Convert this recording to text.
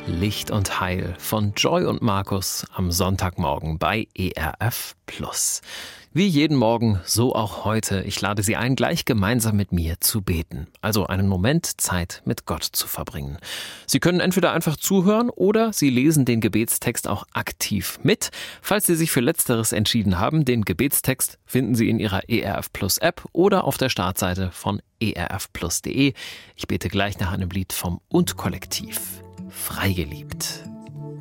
Licht und Heil von Joy und Markus am Sonntagmorgen bei ERF Plus. Wie jeden Morgen, so auch heute. Ich lade Sie ein, gleich gemeinsam mit mir zu beten. Also einen Moment Zeit mit Gott zu verbringen. Sie können entweder einfach zuhören oder Sie lesen den Gebetstext auch aktiv mit. Falls Sie sich für Letzteres entschieden haben, den Gebetstext finden Sie in Ihrer ERF Plus App oder auf der Startseite von erfplus.de. Ich bete gleich nach einem Lied vom Und Kollektiv. Freigeliebt.